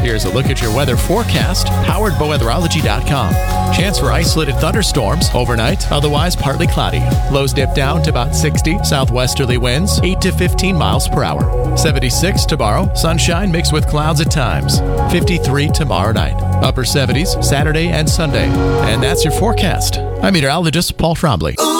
Here's a look at your weather forecast, powered by weatherology.com. Chance for isolated thunderstorms overnight, otherwise partly cloudy. Lows dip down to about 60, southwesterly winds 8 to 15 miles per hour. 76 tomorrow, sunshine mixed with clouds at times. 53 tomorrow night. Upper 70s Saturday and Sunday. And that's your forecast. I'm meteorologist Paul Trombley.